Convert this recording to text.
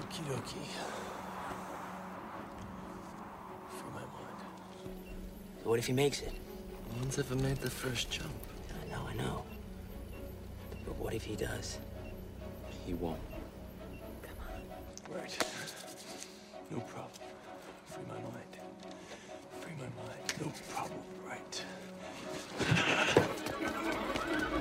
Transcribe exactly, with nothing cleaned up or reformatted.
Okie dokie. Free my mind. So what if he makes it? No one's ever made the first jump. I know, I know. But what if he does? He won't. Come on. Right. No problem. Free my mind. Free my mind. No problem. Right.